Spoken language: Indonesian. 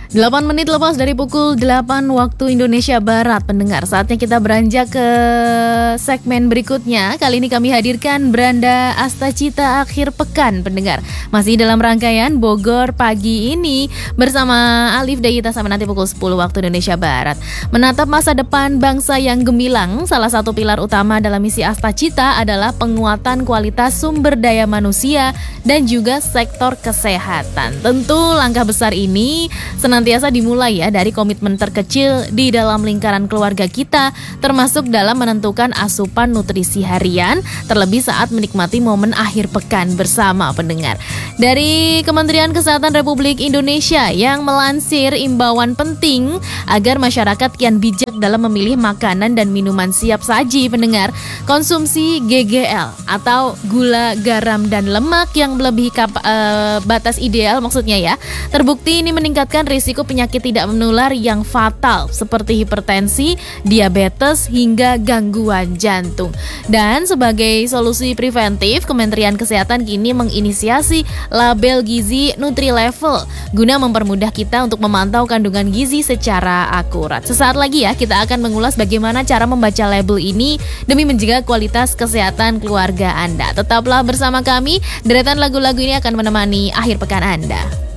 8 menit lepas dari pukul 8 waktu Indonesia Barat, pendengar. Saatnya kita beranjak ke segmen berikutnya. Kali ini kami hadirkan Branda Astacita akhir pekan, pendengar. Masih dalam rangkaian Bogor pagi ini bersama Alif Dayita sampai nanti pukul 10 waktu Indonesia Barat. Menatap masa depan bangsa yang gemilang, salah satu pilar utama dalam misi Astacita adalah penguatan kualitas sumber daya manusia dan juga sektor kesehatan. Tentu langkah besar ini senantiasa dimulai ya dari komitmen terkecil di dalam lingkaran keluarga kita, termasuk dalam menentukan asupan nutrisi harian, terlebih saat menikmati momen akhir pekan bersama, pendengar. Dari Kementerian Kesehatan Republik Indonesia yang melansir imbauan penting agar masyarakat kian bijak dalam memilih makanan dan minuman siap saji, pendengar. Konsumsi GGL atau gula, garam, dan lemak yang melebihi batas ideal maksudnya ya, terbukti ini meningkatkan risiko penyakit tidak menular yang fatal seperti hipertensi, diabetes, hingga gangguan jantung. Dan sebagai solusi preventif, Kementerian Kesehatan kini menginisiasi label gizi NutriLevel guna mempermudah kita untuk memantau kandungan gizi secara akurat. Sesaat lagi ya kita akan mengulas bagaimana cara membaca label ini demi menjaga kualitas kesehatan keluarga Anda. Tetaplah bersama kami, deretan lagu-lagu ini akan menemani akhir pekan Anda.